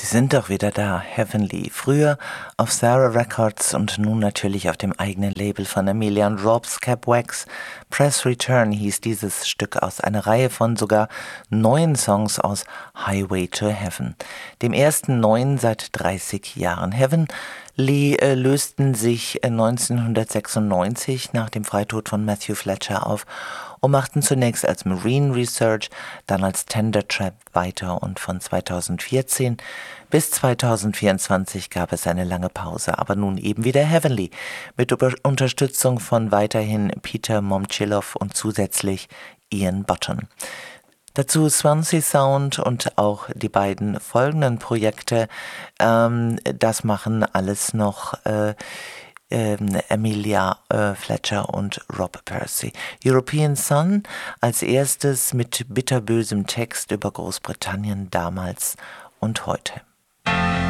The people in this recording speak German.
sind doch wieder da, Heavenly. Früher auf Sarah Records und nun natürlich auf dem eigenen Label von Amelia und Rob Scapwax. Press Return hieß dieses Stück aus einer Reihe von sogar 9 Songs aus Highway to Heaven, dem ersten neuen seit 30 Jahren. Heavenly lösten sich 1996 nach dem Freitod von Matthew Fletcher auf und machten zunächst als Marine Research, dann als Tender Trap weiter und von 2014 bis 2024 gab es eine lange Pause, aber nun eben wieder Heavenly mit Unterstützung von weiterhin Peter Momchilov und zusätzlich Ian Button. Dazu Swansea Sound und auch die beiden folgenden Projekte, das machen alles noch Amelia Fletcher und Rob Percy. European Sun als erstes mit bitterbösem Text über Großbritannien damals und heute.